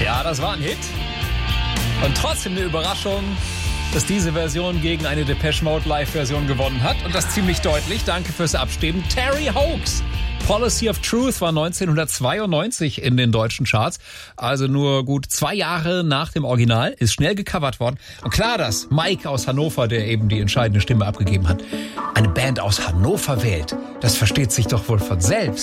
Ja, das war ein Hit. Und trotzdem eine Überraschung, dass diese Version gegen eine Depeche Mode Live-Version gewonnen hat. Und das ziemlich deutlich. Danke fürs Abstimmen. Terry Hoax. Policy of Truth war 1992 in den deutschen Charts. Also nur gut 2 Jahre nach dem Original. Ist schnell gecovert worden. Und klar, dass Mike aus Hannover, der eben die entscheidende Stimme abgegeben hat, eine Band aus Hannover wählt. Das versteht sich doch wohl von selbst.